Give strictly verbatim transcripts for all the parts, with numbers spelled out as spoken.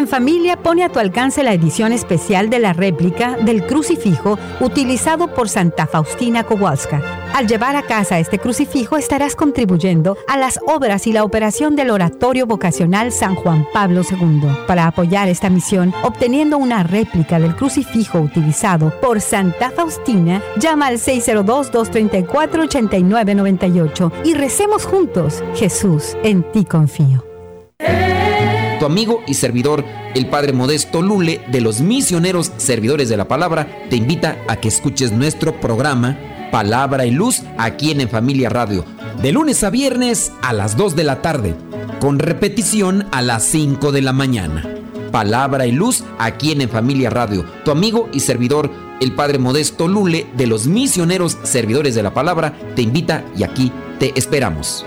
En Familia pone a tu alcance la edición especial de la réplica del crucifijo utilizado por Santa Faustina Kowalska. Al llevar a casa este crucifijo estarás contribuyendo a las obras y la operación del Oratorio Vocacional San Juan Pablo segundo. Para apoyar esta misión, obteniendo una réplica del crucifijo utilizado por Santa Faustina, llama al seis cero dos, dos tres cuatro, ocho nueve nueve ocho y recemos juntos. Jesús, en ti confío. Tu amigo y servidor, el Padre Modesto Lule, de los Misioneros Servidores de la Palabra, te invita a que escuches nuestro programa Palabra y Luz aquí en En Familia Radio, de lunes a viernes a las dos de la tarde, con repetición a las cinco de la mañana. Palabra y Luz aquí en En Familia Radio. Tu amigo y servidor, el Padre Modesto Lule, de los Misioneros Servidores de la Palabra, te invita y aquí te esperamos.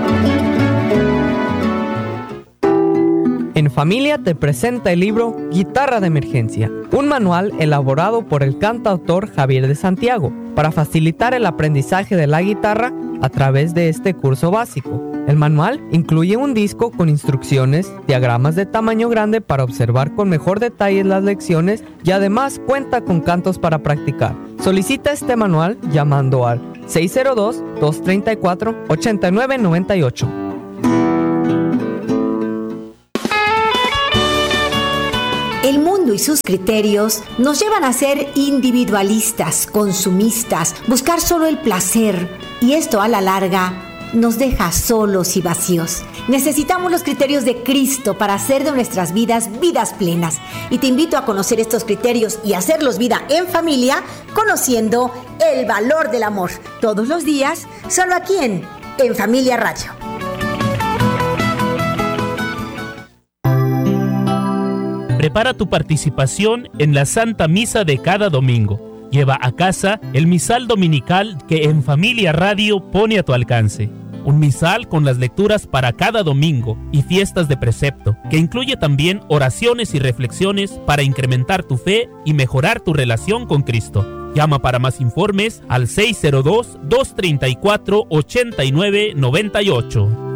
En Familia te presenta el libro Guitarra de Emergencia, un manual elaborado por el cantautor Javier de Santiago para facilitar el aprendizaje de la guitarra a través de este curso básico. El manual incluye un disco con instrucciones, diagramas de tamaño grande para observar con mejor detalle las lecciones y además cuenta con cantos para practicar. Solicita este manual llamando al seis cero dos, dos tres cuatro, ocho nueve nueve ocho. El mundo y sus criterios nos llevan a ser individualistas, consumistas, buscar solo el placer, y esto a la larga nos deja solos y vacíos. Necesitamos los criterios de Cristo para hacer de nuestras vidas vidas plenas. Y te invito a conocer estos criterios y hacerlos vida en familia, conociendo el valor del amor. Todos los días, solo aquí en En Familia Radio. Prepara tu participación en la Santa Misa de cada domingo. Lleva a casa el misal dominical que En Familia Radio pone a tu alcance. Un misal con las lecturas para cada domingo y fiestas de precepto, que incluye también oraciones y reflexiones para incrementar tu fe y mejorar tu relación con Cristo. Llama para más informes al seis cero dos, dos tres cuatro, ocho nueve nueve ocho.